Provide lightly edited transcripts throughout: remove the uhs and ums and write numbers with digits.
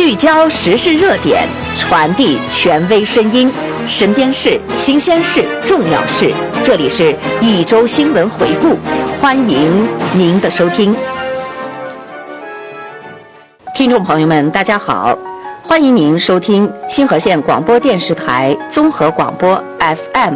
聚焦时事热点，传递权威声音，身边事、新鲜事、重要事，这里是一周新闻回顾，欢迎您的收听。听众朋友们，大家好，欢迎您收听新河县广播电视台综合广播 FM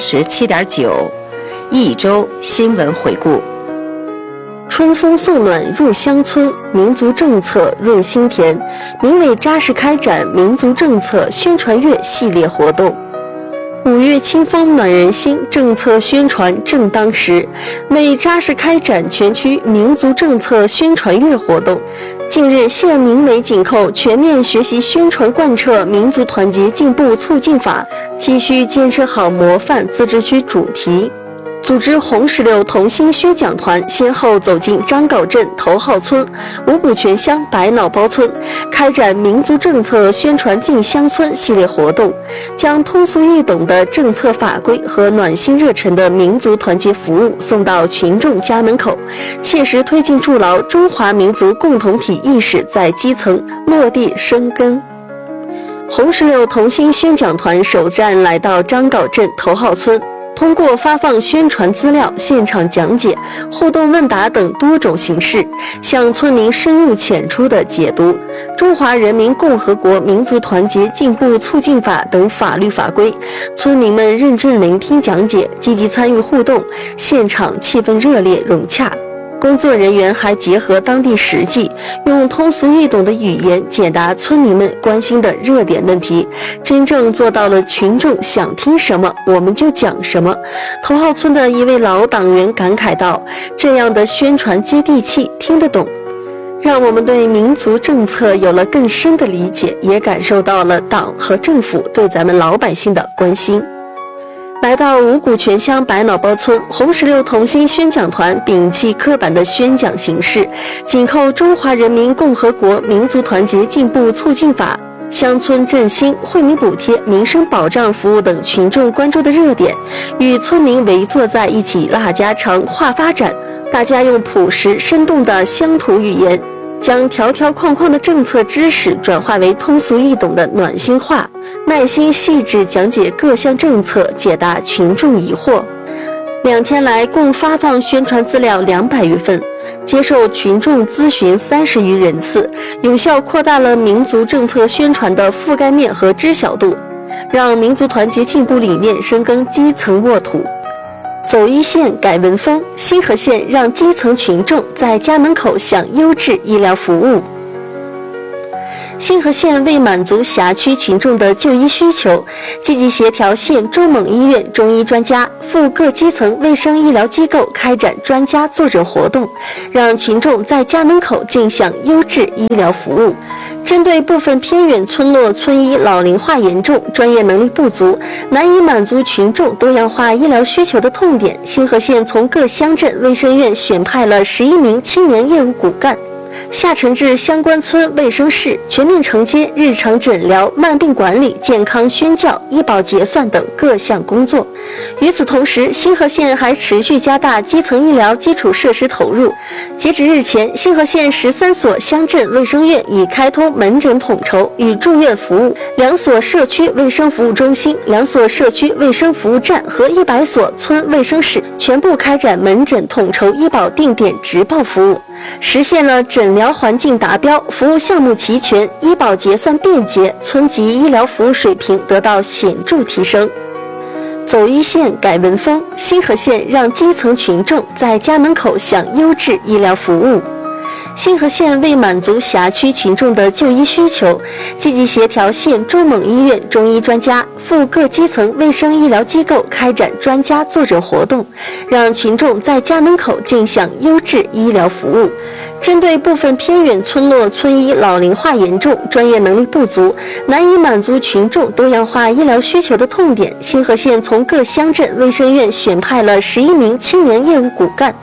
87.9，一周新闻回顾。 春风送暖入乡村，民族政策润心田，民委扎实开展民族政策宣传月系列活动。5月清风暖人心，政策宣传正当时，为扎实开展全区民族政策宣传月活动，近日县民委紧扣全面学习宣传贯彻民族团结进步促进法，继续建设好模范自治区主题，组织红石榴同心宣讲团先后走进张镐镇头号村、五股泉乡百脑包村，开展民族政策宣传进乡村系列活动，将通俗易懂的政策法规和暖心热忱的民族团结服务送到群众家门口，切实推进筑牢中华民族共同体意识在基层落地生根。红石榴同心宣讲团首站来到张镐镇头号村，通过发放宣传资料、现场讲解、互动问答等多种形式，向村民深入浅出地解读《中华人民共和国民族团结进步促进法》等法律法规。村民们认真聆听讲解，积极参与互动，现场气氛热烈融洽。工作人员还结合当地实际，用通俗易懂的语言解答村民们关心的热点问题，真正做到了群众想听什么我们就讲什么。头号村的一位老党员感慨道：“这样的宣传接地气，听得懂，让我们对民族政策有了更深的理解，也感受到了党和政府对咱们老百姓的关心。”来到五股泉乡百脑包村，红石榴同心宣讲团摒弃刻板的宣讲形式，紧扣《中华人民共和国民族团结进步促进法》、乡村振兴、惠民补贴、民生保障服务等群众关注的热点，与村民围坐在一起拉家常、话发展。大家用朴实生动的乡土语言，将条条框框的政策知识转化为通俗易懂的暖心话，耐心细致讲解各项政策，解答群众疑惑。2天来共发放宣传资料200余份，接受群众咨询30余人次，有效扩大了民族政策宣传的覆盖面和知晓度，让民族团结进步理念深耕基层沃土。走一线改文风，新河县让基层群众在家门口享优质医疗服务。新河县为满足辖区群众的就医需求，积极协调县中蒙医院中医专家赴各基层卫生医疗机构开展专家坐诊活动，让群众在家门口尽享优质医疗服务。针对部分偏远村落村医老龄化严重、专业能力不足，难以满足群众多样化医疗需求的痛点，新河县从各乡镇卫生院选派了11名青年业务骨干，下沉至相关村卫生室，全面承接日常诊疗、慢病管理、健康宣教、医保结算等各项工作。与此同时，新河县还持续加大基层医疗基础设施投入。截止日前，新河县13所乡镇卫生院已开通门诊统筹与住院服务，2所社区卫生服务中心、2所社区卫生服务站和100所村卫生室全部开展门诊统筹医保定点直报服务，实现了诊疗环境达标、服务项目齐全、医保结算便捷，村级医疗服务水平得到显著提升。走一线改文风，新河县让基层群众在家门口享优质医疗服务。新河县为满足辖区群众的就医需求，积极协调县中蒙医院中医专家赴各基层卫生医疗机构开展专家坐诊活动，让群众在家门口尽享优质医疗服务。针对部分偏远村落村医老龄化严重、专业能力不足，难以满足群众多样化医疗需求的痛点，新河县从各乡镇卫生院选派了11名青年业务骨干，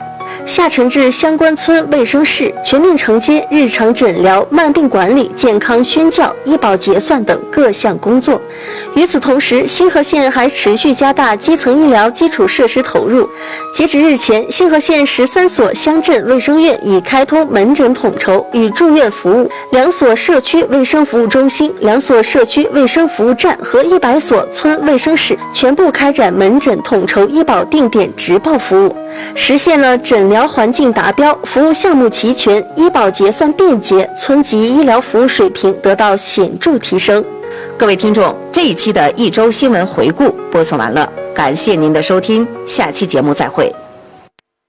下沉至相关村卫生室，全面承接日常诊疗、慢病管理、健康宣教、医保结算等各项工作。与此同时，星河县还持续加大基层医疗基础设施投入。截止日前，星河县13所乡镇卫生院已开通门诊统筹与住院服务，2所社区卫生服务中心、2所社区卫生服务站和100所村卫生室全部开展门诊统筹医保定点直报服务，实现了诊疗环境达标、服务项目齐全、医保结算便捷，村级医疗服务水平得到显著提升。 各位听众，这一期的一周新闻回顾播送完了，感谢您的收听，下期节目再会。